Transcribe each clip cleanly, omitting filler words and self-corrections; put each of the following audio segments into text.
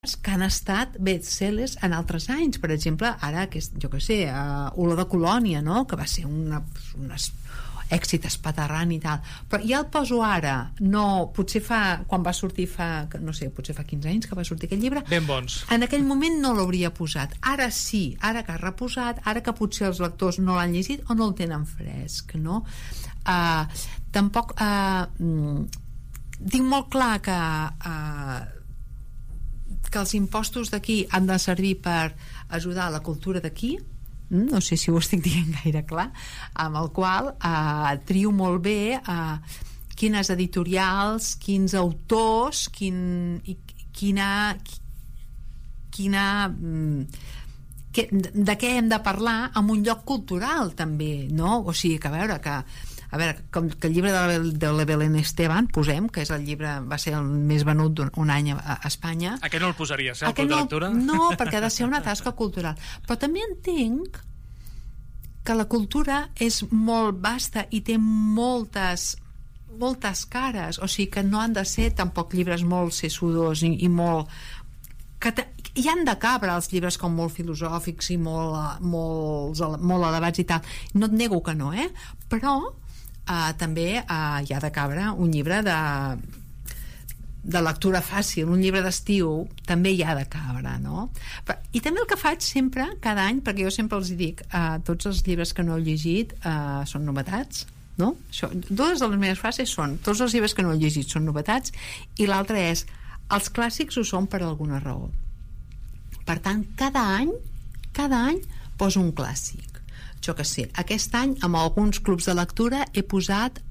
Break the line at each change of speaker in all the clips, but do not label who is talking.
que han estat bestsellers en altres anys. Per exemple, ara, jo què sé, Olor de Colònia, no? Que va ser un èxit espaterrant i tal, però ja el poso ara, no, potser quan va sortir no sé, potser fa 15 anys que va sortir aquest llibre,
ben bons.
En aquell moment no l'hauria posat, ara sí, ara que ha reposat, ara que potser els lectors no l'han llegit o no el tenen fresc, no? Tampoc tinc molt clar que els impostos d'aquí han de servir per ajudar a la cultura d'aquí, no sé si ho estic dient gaire clar, amb el qual trio molt bé quines editorials, quins autors, de què hem de parlar en un lloc cultural també, no? O sigui, que a veure, com que el llibre de la Belén Esteban, posem, que és el llibre, va ser el més venut un any a Espanya.
Aquest no el posaries, el club de lectura?
No, perquè ha de ser una tasca cultural. Però també entenc que la cultura és molt vasta i té moltes cares, o sigui que no han de ser tampoc llibres molt sessudos i molt... hi han de cabre els llibres com molt filosòfics i molt elevats i tal, no et nego que no, però també hi ha de cabre un llibre de lectura fàcil, un llibre d'estiu també hi ha de cabre, no? I també el que faig sempre, cada any, perquè jo sempre els dic, tots els llibres que no heu llegit són novetats, no? Dues de les meves frases són tots els llibres que no heu llegit són novetats, i l'altra és els clàssics ho són per alguna raó. Per tant, cada any poso un clàssic. Jo que sé, aquest any amb alguns clubs de lectura he posat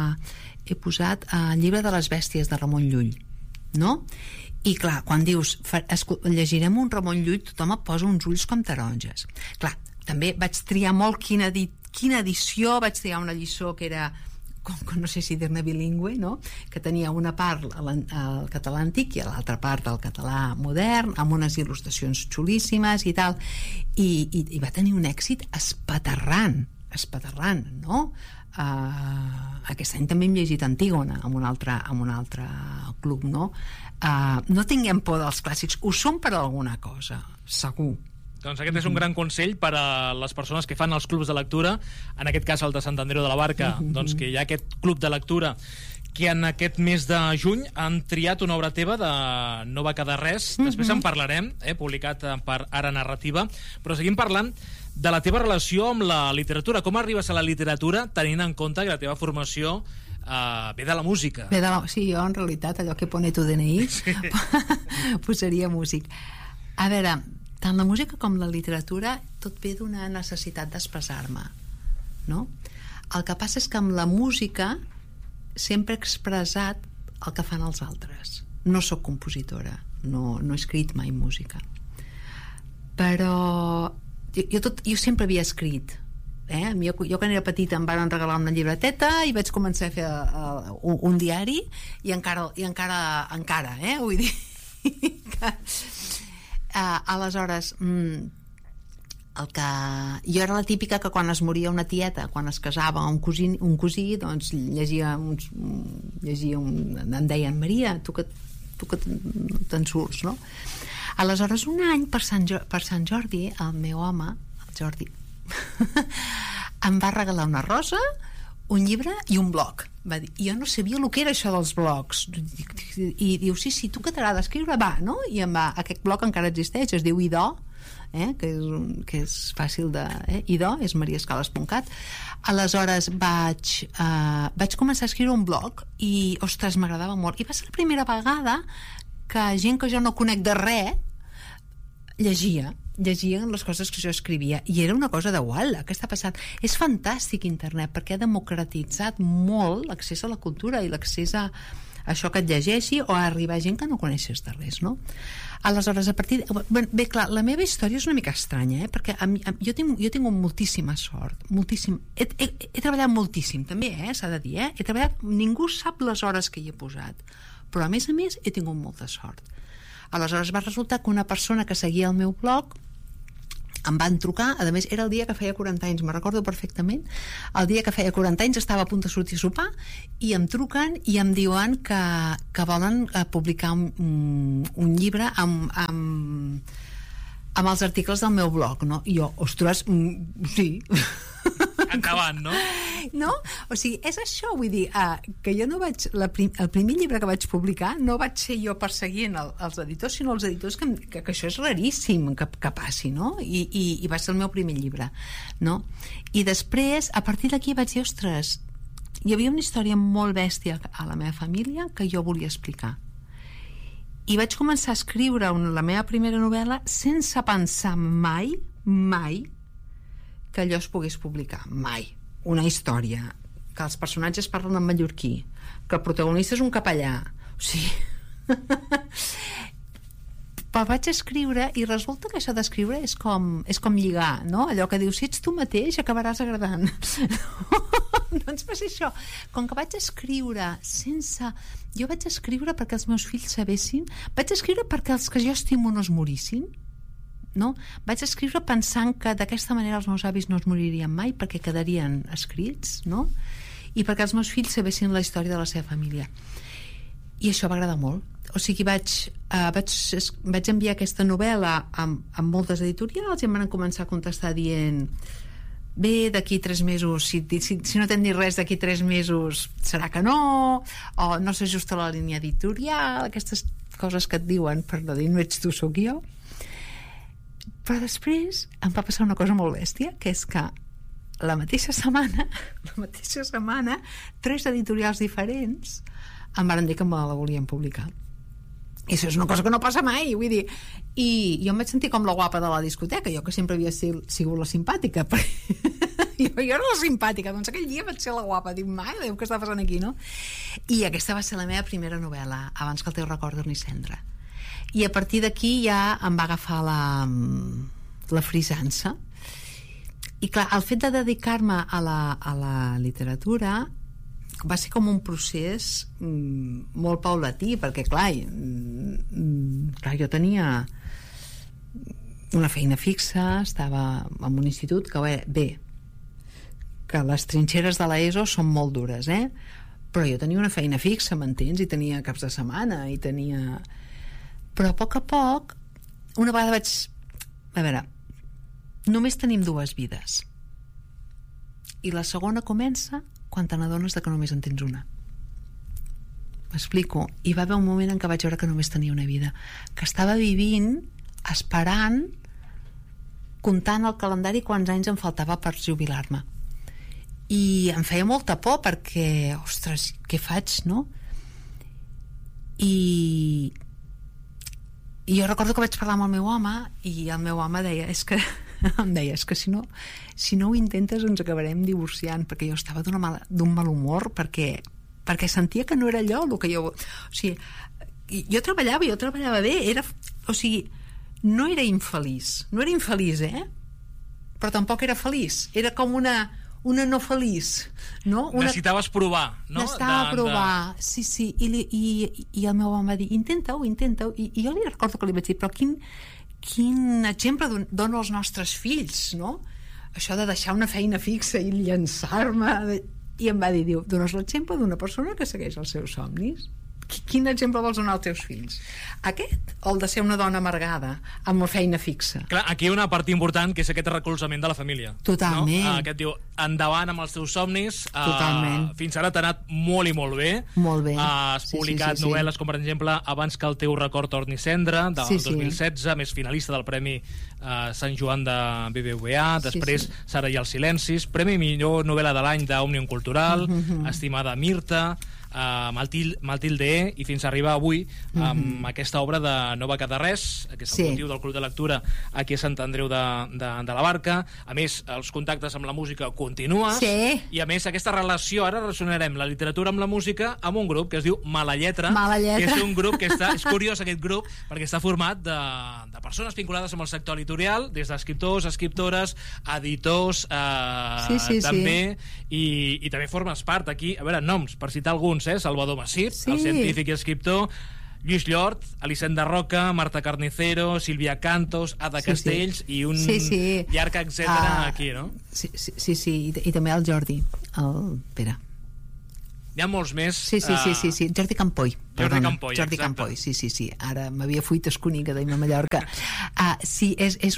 el llibre de les bèsties de Ramon Llull, no? I clar, quan dius llegirem un Ramon Llull, tothom et posa uns ulls com taronges. Clar, també vaig triar molt quina edició, vaig triar una lliçó que era, no sé si dir-ne bilingüe, no? Que tenia una part al català antic i l'altra part al català modern, amb unes il·lustracions xulíssimes i tal, i va tenir un èxit espaterrant, no? Aquest any també hem llegit Antígona amb un altre club, no? No tinguem por dels clàssics, ho són per alguna cosa, segur.
Doncs aquest és un gran consell per a les persones que fan els clubs de lectura, en aquest cas el de Sant Andreu de la Barca, doncs que hi ha aquest club de lectura que en aquest mes de juny han triat una obra teva de No va quedar res, després en parlarem, publicat per Ara Narrativa, però seguim parlant de la teva relació amb la literatura. Com arribes a la literatura tenint en compte que la teva formació ve de la música?
Sí, jo en realitat allò que pone tu DNI posaria músic. A veure, tant la música com la literatura tot ve d'una necessitat d'expressar-me, no? El que passa és que amb la música sempre he expressat el que fan els altres. No sóc compositora, no he escrit mai música, però jo sempre havia escrit, jo quan era petita em van regalar una llibreteta i vaig començar a fer un diari i encara vull dir que aleshores jo era la típica que quan es moria una tieta, quan es casava un cosí, doncs llegia em deien Maria, tu que te'n surts, no? Aleshores un any per Sant Jordi el meu home, el Jordi em va regalar una rosa, un llibre i un blog. Va dir, jo no sabia el que era això dels blogs, i diu, sí, tu que t'agrada escriure, va, no? I aquest blog encara existeix, es diu Idò, que és fàcil de... Idò, és mariascales.cat. Aleshores vaig començar a escriure un blog i, ostres, m'agradava molt, i va ser la primera vegada que gent que jo no conec de res llegien les coses que jo escrivia, i era una cosa de uala, què està passant? És fantàstic internet perquè ha democratitzat molt l'accés a la cultura i l'accés a això que et llegeixi o a arribar a gent que no coneixes de res, no? Aleshores, a partir bé, clar, la meva història és una mica estranya, perquè jo he tingut moltíssima sort, moltíssim. He treballat moltíssim també, s'ha de dir, he treballat, ningú sap les hores que hi he posat, però a més he tingut molta sort. Aleshores va resultar que una persona que seguia el meu blog em van trucar, a més era el dia que feia 40 anys, me recordo perfectament, el dia que feia 40 anys estava a punt de sortir a sopar i em truquen i em diuen que volen publicar un llibre amb els articles del meu blog, no? I jo, ostres, sí.
Endavant, no?
No? O sigui, és això, vull dir, que jo no vaig... El primer llibre que vaig publicar no vaig ser jo perseguint els editors, sinó els editors que això és raríssim que passi, no? I va ser el meu primer llibre, no? I després, a partir d'aquí vaig dir, ostres, hi havia una història molt bèstia a la meva família que jo volia explicar. I vaig començar a escriure la meva primera novel·la sense pensar mai que allò es pogués publicar, mai. Una història, que els personatges parlen en mallorquí, que el protagonista és un capellà, o sigui... Però vaig escriure i resulta que això d'escriure és com lligar, no? Allò que dius, si ets tu mateix acabaràs agradant. Doncs va ser això. Com que vaig escriure sense... Jo vaig escriure perquè els meus fills sabessin, vaig escriure perquè els que jo estimo no es morissin, no? Vaig escriure pensant que d'aquesta manera els meus avis no es moririen mai perquè quedarien escrits, no? I perquè els meus fills sabessin la història de la seva família. I això va agradar molt. O sigui, vaig enviar aquesta novel·la amb moltes editorials i em van començar a contestar dient bé, d'aquí 3 mesos si no t'hem dit res d'aquí 3 mesos serà que no, o no s'ajusta a la línia editorial, aquestes coses que et diuen per no dir no ets tu, sóc jo. Però després em va passar una cosa molt bèstia, que és que la mateixa setmana 3 editorials diferents em van dir que me la volien publicar. I això és una cosa que no passa mai, vull dir, i jo em vaig sentir com la guapa de la discoteca, jo que sempre havia sigut la simpàtica, jo era la simpàtica, doncs aquell dia vaig ser la guapa, dic, mare Déu, què està passant aquí, no? I aquesta va ser la meva primera novel·la, abans que el teu record dormi cendra. I a partir d'aquí ja em va agafar la frisança, i clar, el fet de dedicar-me a la literatura va ser com un procés molt paulatí, perquè clar, jo tenia una feina fixa, estava en un institut que les trinxeres de l'ESO són molt dures, però jo tenia una feina fixa, m'entens? I tenia caps de setmana i tenia... Però a poc una vegada vaig... A veure, només tenim 2 vides i la segona comença quan te n'adones que només en tens una. M'explico. I va haver un moment en què vaig veure que només tenia una vida, que estava vivint, esperant, comptant el calendari quants anys em faltava per jubilar-me. I em feia molta por perquè, ostres, què faig, no? I jo recordo que vaig parlar amb el meu home i el meu home em deia, és que si no ho intentes ens acabarem divorciant, perquè jo estava d'un mal humor perquè sentia que no era allò el que jo... O sigui, jo treballava bé, o sigui, no era infeliç, però tampoc era feliç, era com una no feliç, no?
Necessitaves provar, no?
Necessitava provar, sí, i el meu home va dir, intenta-ho, i jo li recordo que li vaig dir, però quin exemple dono als nostres fills, no? Això de deixar una feina fixa i llançar-me, i em va dir, dones l'exemple d'una persona que segueix els seus somnis. Quin exemple vols donar als teus fills? Aquest o el de ser una dona amargada amb una feina fixa?
Clar, aquí hi ha una part important que és aquest recolzament de la família.
Totalment.
No? Que et diu, endavant amb els teus somnis.
Totalment.
Fins ara t'ha anat molt i molt bé.
Molt bé.
Has publicat novel·les com per exemple Abans que el teu record torni cendra del 2016, més finalista del Premi Sant Joan de BBVA, després Sara i els silencis, Premi millor novel·la de l'any d'Òmnium Cultural, Estimada Mirta, Matilde E, i fins a arribar avui amb aquesta obra de No va quedar res, que és el motiu del Club de Lectura aquí a Sant Andreu de la Barca. A més, els contactes amb la música continuen, i a més aquesta relació, ara relacionarem la literatura amb la música amb un grup que es diu Mala Lletra, que és un grup que és curiós, aquest grup, perquè està format de persones vinculades amb el sector editorial, des d'escriptors, escriptores, editors, també, i també formes part aquí, a veure, noms, per citar alguns, Salvador Masip, el científic i escriptor, Lluís Llort, Elisenda Roca, Marta Carnicero, Sílvia Cantos, Ada Castells i un llarg etcètera aquí, no?
Sí, i també el Jordi, el Pere.
N'hi ha molts més.
Sí. Jordi Campoy. Jordi
exacte.
Campoy, sí. Ara m'havia fuit esconica d'Ima Mallorca. Sí, és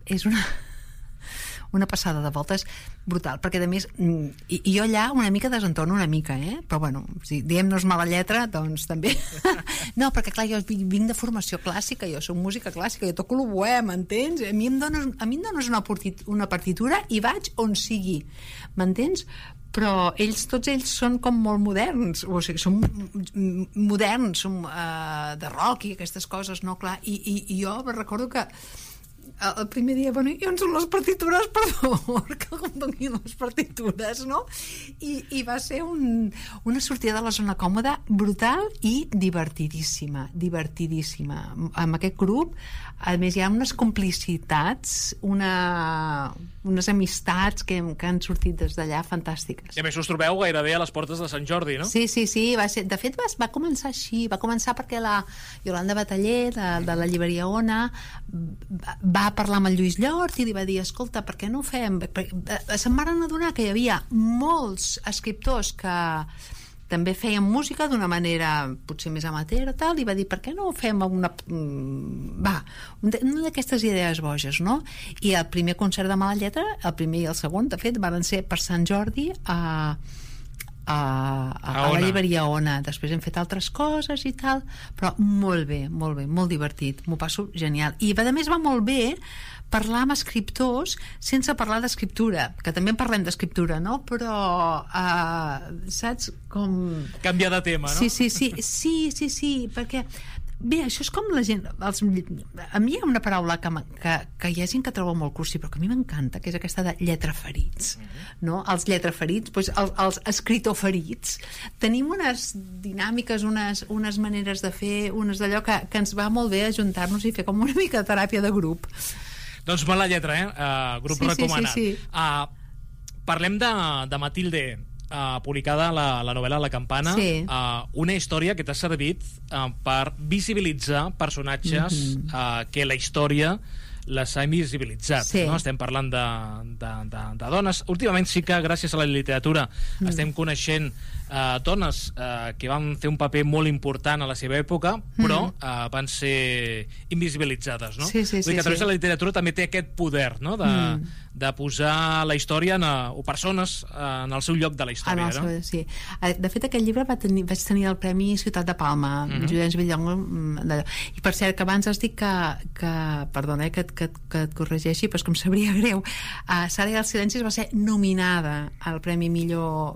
una passada de voltes brutal, perquè a més i jo allà una mica desentono una mica, però bueno, si diem-nos mala lletra, doncs també no, perquè clar, jo vinc de formació clàssica, jo soc música clàssica, jo toco l'oboè, m'entens? A mi em dones una partitura i vaig on sigui, m'entens? Però tots ells són com molt moderns, o sigui, són moderns, són de rock i aquestes coses, no? Clar, i jo recordo que el primer dia, bueno, i on són les partitures, perdó, que em donin les partitures, no? I va ser una sortida de la zona còmoda brutal i divertidíssima. Amb aquest grup, a més, hi ha unes complicitats, unes amistats que han sortit des d'allà fantàstiques.
I a més us trobeu gairebé a les portes de Sant Jordi, no?
Sí, va ser, de fet va començar així, va començar perquè la Iolanda Bataller de la llibreria Ona va parlar amb el Lluís Llort i li va dir, escolta, per què no ho fem? Se'n van adonar que hi havia molts escriptors que també feien música d'una manera potser més amateur o tal, i va dir, per què no ho fem una d'aquestes idees boges, no? I el primer concert de Mala Lletra, el primer i el segon, de fet, van ser per Sant Jordi a la llibreria Ona. Després hem fet altres coses i tal, però molt bé, molt divertit, m'ho passo genial. I a més va molt bé parlar amb escriptors sense parlar d'escriptura, que també en parlem d'escriptura, no? Però saps com...
Canviar de tema, no?
Sí, perquè bé, això és com la gent a mi hi ha una paraula que hi ha gent que troba molt cursi, però que a mi m'encanta, que és aquesta de lletraferits, no? Els lletraferits, doncs els escritoferits, tenim unes dinàmiques, unes maneres de fer, unes d'allò que ens va molt bé ajuntar-nos i fer com una mica de teràpia de grup.
Doncs Mala Lletra, grup recomanat.
Sí.
Parlem de Matilde, publicada la novel·la La Campana, una història que t'ha servit per visibilitzar personatges que la història les ha invisibilitzat, no? Estem parlant de dones. Últimament sí que gràcies a la literatura estem coneixent dones que van fer un paper molt important a la seva època, però van ser invisibilitzades, no?
Sí,
vull dir que a través de la literatura també té aquest poder, no? De posar la història o persones en el seu lloc de la història, no?
Sí. De fet, aquest llibre vaig tenir el Premi Ciutat de Palma, Llorenç Villongo. I per cert, que abans has dit que perdona, que et corregeixi, però és que em sabria greu. Sara i els silencis va ser nominada al Premi millor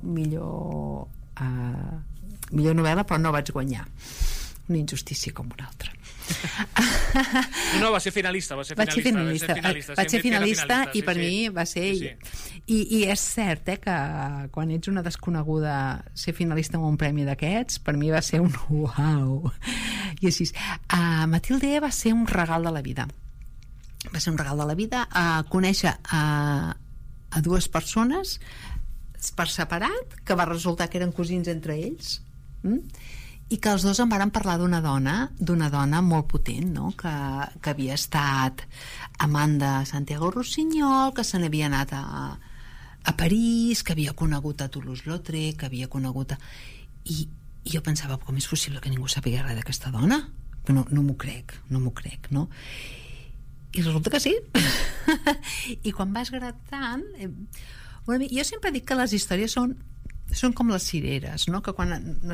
novel·la, però no vaig guanyar. Una injustícia com una altra.
No, va ser finalista.
Vaig ser finalista i per mi va ser... I és cert, que quan ets una desconeguda, ser finalista en un premi d'aquests, per mi va ser un uau. I així. Matilde va ser un regal de la vida. Va ser un regal de la vida conèixer a dues persones per separat, que va resultar que eren cosins entre ells, i que els dos em varen parlar d'una dona molt potent, no? que havia estat amant de Santiago Rossinyol, que se n'havia anat a París, que havia conegut a Toulouse-Lautrec, que havia conegut i jo pensava, com és possible que ningú sàpiga res d'aquesta dona? Però no m'ho crec, no? I resulta que sí. I quan vas gratant jo sempre dic que les històries són com les cireres, no? Que quan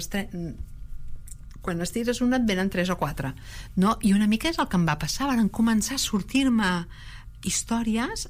estires una et venen 3 o 4, no? I una mica és el que em va passar, van començar a sortir-me històries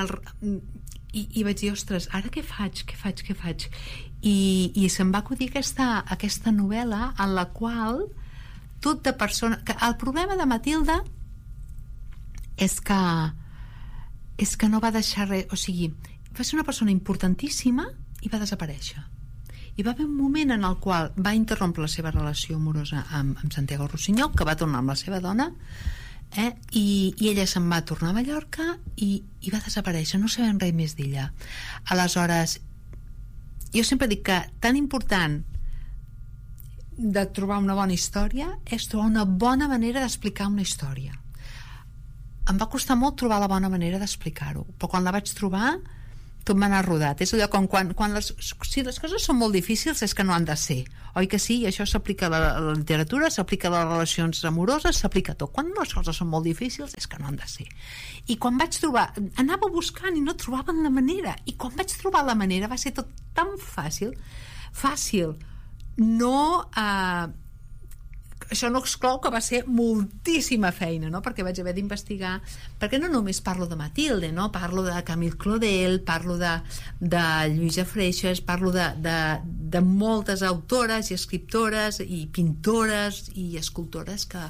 i vaig dir, ostres, ara què faig? I se'm va acudir aquesta novel·la en la qual tot de persona... El problema de Matilde és que no va deixar res, o sigui, va ser una persona importantíssima i va desaparèixer. Hi va haver un moment en el qual va interrompre la seva relació amorosa amb Santiago Rossinyol, que va tornar amb la seva dona, i ella se'n va tornar a Mallorca i va desaparèixer, no sabem res més d'ella. Aleshores, jo sempre dic que tan important de trobar una bona història és trobar una bona manera d'explicar una història. Em va costar molt trobar la bona manera d'explicar-ho, però quan la vaig trobar tot m'ha anat rodat. És allò com si les coses són molt difícils és que no han de ser, oi que sí? I això s'aplica a la literatura, s'aplica a les relacions amoroses, s'aplica a tot. Quan les coses són molt difícils és que no han de ser. I quan vaig trobar, anava buscant i no trobaven la manera, i quan vaig trobar la manera va ser tot tan fàcil, no... això no exclou que va ser moltíssima feina, no? Perquè vaig haver d'investigar, perquè no només parlo de Matilde, no? Parlo de Camille Claudel, parlo de Lluïsa Freixas, parlo de moltes autores i escriptores i pintores i escultores que...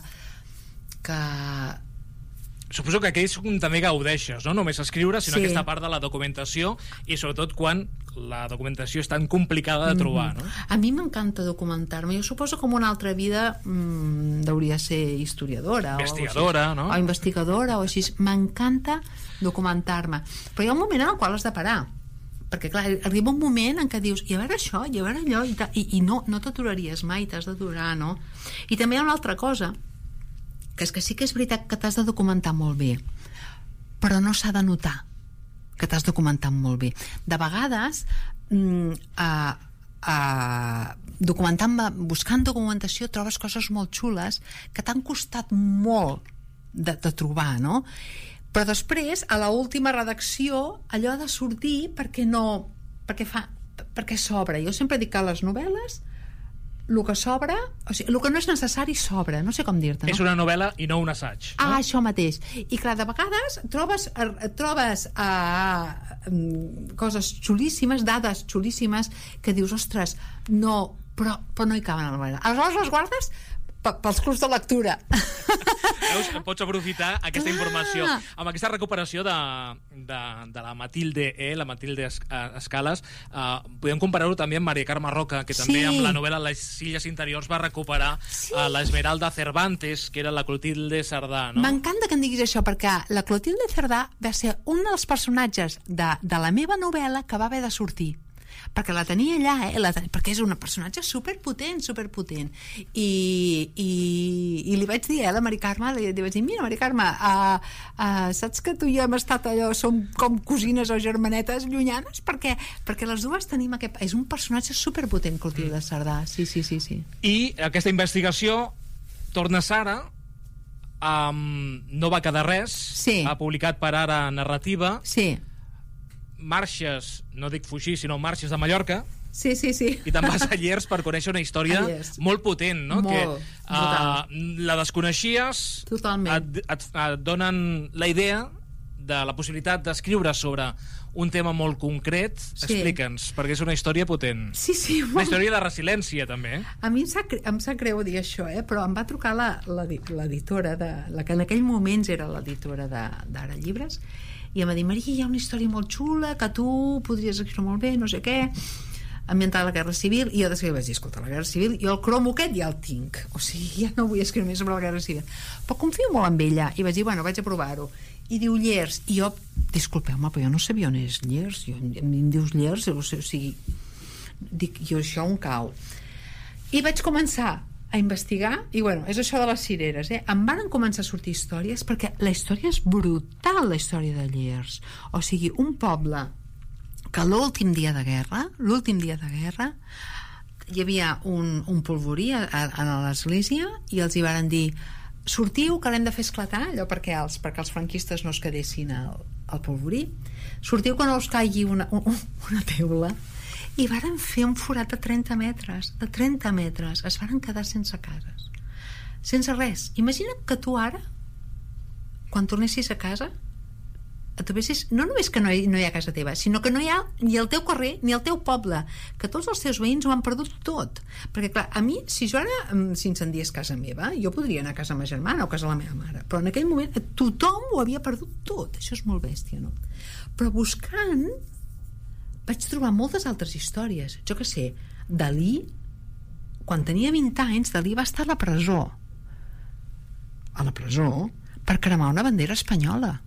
Suposo que aquells també gaudeixes, no només escriure, sinó aquesta part de la documentació, i sobretot quan la documentació és tan complicada de trobar, no?
A mi m'encanta documentar-me. Jo suposo que en una altra vida hauria de ser historiadora
investigadora,
no? O investigadora o així. M'encanta documentar-me, però hi ha un moment en el qual has de parar, perquè clar, arriba un moment en què dius, i a veure això, i a veure allò, i no t'aturaries mai, t'has d'aturar, no? I també hi ha una altra cosa, que és que sí que és veritat que t'has de documentar molt bé, però no s'ha de notar que t'has documentat molt bé. De vegades buscant documentació trobes coses molt xules que t'han costat molt de trobar, no? Però després a l'última redacció allò ha de sortir perquè s'obre. Jo sempre dic que les novel·les el que sobra, o sigui, el que no és necessari sobra, no sé com dir-te, no?
És una novel·la i no un assaig, no?
Això mateix. I clar, de vegades trobes coses xulíssimes, dades xulíssimes, que dius, ostres, no, però no hi caben a la novel·la. Aleshores les guardes pels clubs de lectura.
Veus, pots aprofitar aquesta informació amb aquesta recuperació de la Matilde, la Matilde Escales. Podem comparar-ho també amb Maria Carme Roca, que també amb la novel·la Les illes interiors va recuperar l'Esmeralda Cervantes, que era la Clotilde Cerdà, no?
M'encanta que em diguis això, perquè la Clotilde Cerdà va ser un dels personatges de la meva novel·la que va haver de sortir, perquè la tenia allà, perquè és un personatge superpotent, i li vaig dir a la Mari Carme, li vaig dir, mira Mari Carme, saps que tu i jo hem estat allò, som com cosines o germanetes llunyanes, perquè les dues tenim aquest... És un personatge superpotent, Clotilde Cerdà, sí.
I aquesta investigació torna Sara, no va quedar res, ha publicat per Ara Narrativa, marxes, no dic fugir, sinó marxes de Mallorca,
sí.
I te'n vas a Llers per conèixer una història molt potent, no?
Molt,
que la desconeixies, et donen la idea de la possibilitat d'escriure sobre un tema molt concret. Explica'ns, perquè és una història potent.
Sí,
una història de resiliència, també.
A mi em sap greu dir això, però em va trucar l'editora, la que en aquell moments era l'editora d'Ara Llibres, i em va dir, Maria, hi ha una història molt xula que tu podries escriure molt bé, no sé què, ambientada a la Guerra Civil, i jo després vaig dir, escolta, la Guerra Civil, jo el cromo aquest ja el tinc, o sigui, ja no vull escriure més sobre la Guerra Civil, però confio molt en ella, i vaig dir, bueno, vaig a provar-ho, i diu Llers, i jo, disculpeu-me, però jo no sabia on és Llers, em dius Llers, o sigui, dic, jo això on cau, i vaig començar a investigar, i bueno, és això de les cireres, em van començar a sortir històries, perquè la història és brutal, la història de Llers, o sigui, un poble que l'últim dia de guerra hi havia un polvorí a l'església, i els hi varen dir, sortiu que l'hem de fer esclatar, allò perquè els franquistes no es quedessin al polvorí, sortiu que no us caigui una teula, i varen fer un forat de 30 metres, es varen quedar sense cases, sense res. Imagina't que tu ara, quan tornessis a casa, et trobessis, no només que no hi ha casa teva, sinó que no hi ha ni el teu carrer ni el teu poble, que tots els teus veïns ho han perdut tot, perquè clar, a mi, si jo ara s'incendiés casa meva, jo podria anar a casa de ma germana o a casa de la meva mare, però en aquell moment tothom ho havia perdut tot, això és molt bèstia, no? Però buscant vaig trobar moltes altres històries. Jo què sé, Dalí, quan tenia 20 anys, Dalí va estar a la presó per cremar una bandera espanyola.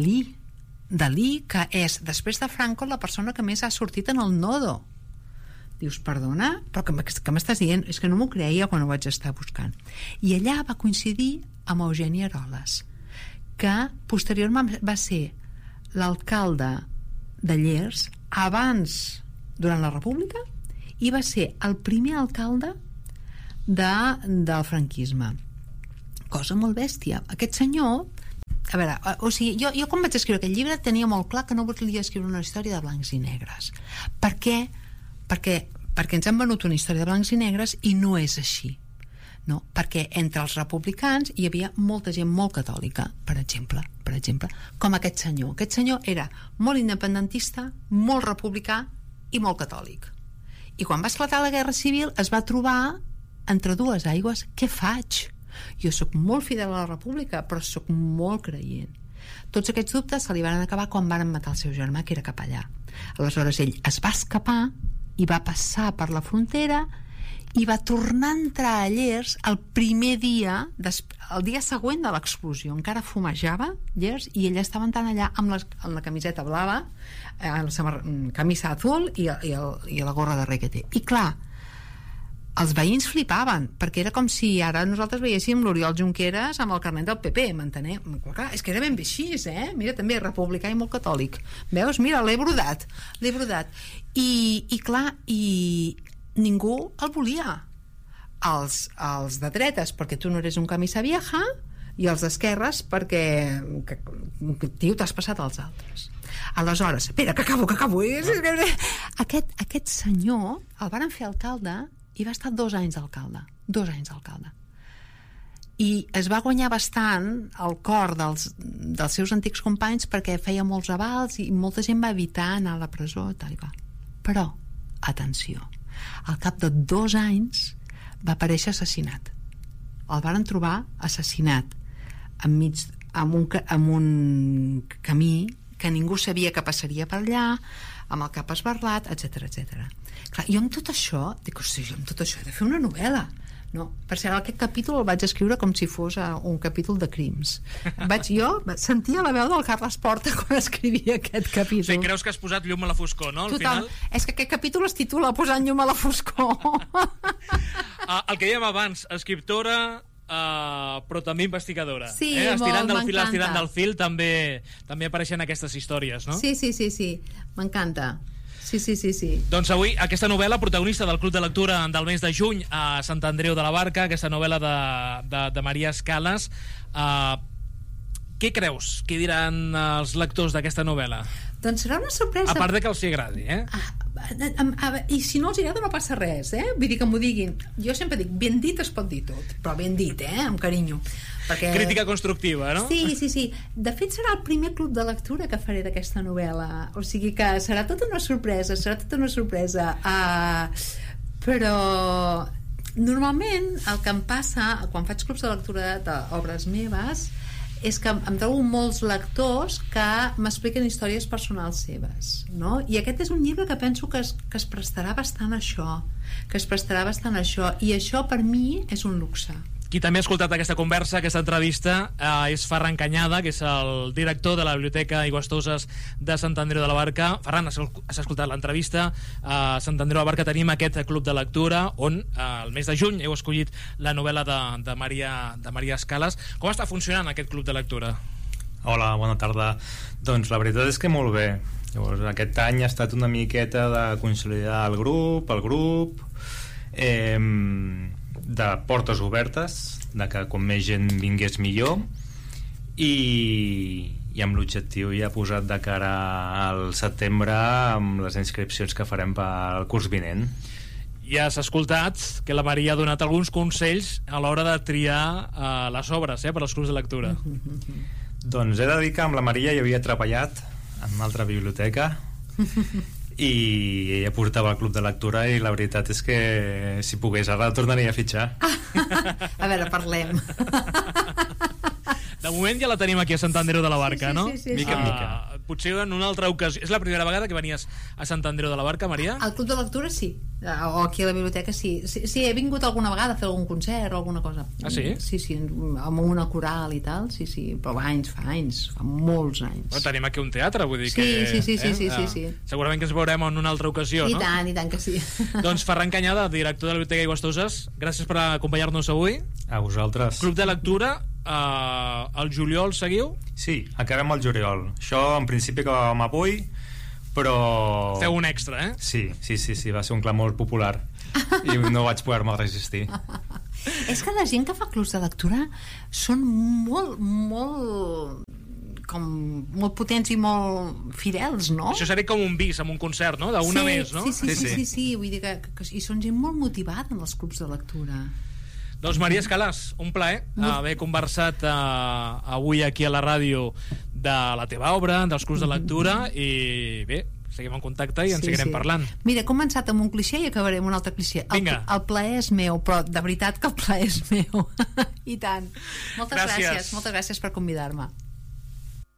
Dalí, que és, després de Franco, la persona que més ha sortit en el Nodo. Dius, perdona, però què m'estàs dient? És que no m'ho creia quan ho vaig estar buscant. I allà va coincidir amb Eugeni Eroles, que posteriorment va ser l'alcalde de Llers abans, durant la República, i va ser el primer alcalde del franquisme. Cosa molt bèstia. Aquest senyor, a veure, o sigui, jo quan vaig escriure aquest llibre tenia molt clar que no volia escriure una història de blancs i negres. Per què? Perquè ens han venut una història de blancs i negres i no és així, no? Perquè entre els republicans hi havia molta gent molt catòlica, per exemple, com aquest senyor. Aquest senyor era molt independentista, molt republicà i molt catòlic. I quan va esclatar la Guerra Civil es va trobar entre dues aigües. Què faig? Jo sóc molt fidel a la República, però sóc molt creient. Tots aquests dubtes se li van acabar quan van matar el seu germà, que era capellà. Aleshores ell es va escapar i va passar per la frontera i va tornar a entrar a Llers el primer dia, el dia següent de l'explosió. Encara fumejava Llers i ell estava entrant allà amb la camiseta blava, la camisa azul i la gorra de rei que té. I clar, els veïns flipaven, perquè era com si ara nosaltres veiéssim l'Oriol Junqueras amb el carnet del PP, m'enteneu? Clar, és que era ben bé així, Mira, també republicà i molt catòlic. Veus? Mira, l'he brodat. I clar, i ningú el volia. Els de dretes, perquè tu no eres un camisa vieja, i els d'esquerres, perquè, tio, t'has passat als altres. Aleshores, espera, que acabo. Aquest senyor el varen fer alcalde i va estar 2 anys alcalde. I es va guanyar bastant el cor dels seus antics companys perquè feia molts avals i molta gent va evitar anar a la presó, tal i qual. Però, atenció, al cap de 2 anys va aparèixer assassinat. El varen trobar assassinat amb un camí que ningú sabia que passaria per allà, amb el cap esberlat, etc. Clar, jo amb tot això dic, hosti, jo amb tot això he de fer una novel·la, no? Per cert, aquest capítol el vaig escriure com si fos un capítol de crims. Jo sentia la veu del Carles Porta quan escrivia aquest capítol.
O sigui, creus que has posat llum a la foscor, no? Al
Total,
final...
és que aquest capítol es titula Posant llum a la foscor.
El que dèiem abans, escriptora, però també investigadora.
Sí,
estirant
m'encanta.
del fil també apareixen aquestes històries, no?
Sí, m'encanta. Sí.
Doncs avui aquesta novel·la, protagonista del Club de Lectura del mes de juny a Sant Andreu de la Barca, aquesta novel·la de Maria Escalas, què creus que diran els lectors d'aquesta novel·la?
Doncs serà una sorpresa.
A part de que els hi agradi,
I si no els agrada no passa res, vull dir que m'ho diguin. Jo sempre dic, ben dit es pot dir tot, però ben dit, amb carinyo, perquè...
Crítica constructiva, no?
Sí. De fet serà el primer club de lectura que faré d'aquesta novel·la, o sigui que serà tota una sorpresa. Però normalment el que em passa quan faig clubs de lectura d'obres meves és que em trobo molts lectors que m'expliquen històries personals seves, no? I aquest és un llibre que penso que es prestarà bastant a això, i això per mi és un luxe.
Qui també ha escoltat aquesta conversa, aquesta entrevista, és Ferran Cañada, que és el director de la Biblioteca Aigüestoses de Sant Andreu de la Barca. Ferran, has escoltat l'entrevista. A Sant Andreu de la Barca tenim aquest club de lectura on el mes de juny heu escollit la novel·la de Maria Escalas. Com està funcionant aquest club de lectura?
Hola, bona tarda. Doncs la veritat és que molt bé. Llavors, aquest any ha estat una miqueta de consolidar el grup, de portes obertes, de que com més gent vingués millor, i amb l'objectiu ja posat de cara al setembre amb les inscripcions que farem pel curs vinent.
Ja has escoltat que la Maria ha donat alguns consells a l'hora de triar les obres per als clubs de lectura.
Doncs he de dir que amb la Maria hi havia treballat en una altra biblioteca i ella portava el club de lectura i la veritat és que si pogués ara tornaria a fitxar.
A veure, parlem.
De moment ja la tenim aquí a Sant Andreu de la Barca, no?
Sí.
Mica en mica.
potser en una altra ocasió. És la primera vegada que venies a Sant Andreu de la Barca, Maria?
Al Club de Lectura sí, o aquí a la biblioteca sí, he vingut alguna vegada a fer algun concert o alguna cosa.
Ah, sí?
Sí, amb una coral i tal, sí, però fa anys, fa molts anys.
Però tenim aquí un teatre, vull dir que...
Sí.
Segurament que ens veurem en una altra ocasió, no?
I tant que sí.
Doncs Ferran Canyada, director de la Biblioteca Aigües Toses, gràcies per acompanyar-nos avui.
A vosaltres.
Club de lectura, el juliol seguiu?
Sí, acabem el juliol. Això en principi acabàvem avui, però...
Feu un extra, eh?
Sí, va ser un clamor popular i no vaig poder-me resistir.
És que la gent que fa clubs de lectura són molt potents i molt fidels, no?
Això seria com un bis amb un concert, no? D'una més, no?
Sí, vull dir que i són gent molt motivada en els clubs de lectura.
Doncs Maria Escalàs, un plaer haver conversat avui aquí a la ràdio de la teva obra, dels clubs de lectura, i bé, seguim en contacte i en seguirem parlant.
Mira, he començat amb un clixé i acabaré amb un altre clixé. El plaer és meu, però de veritat que el plaer és meu. I tant. Moltes gràcies per convidar-me.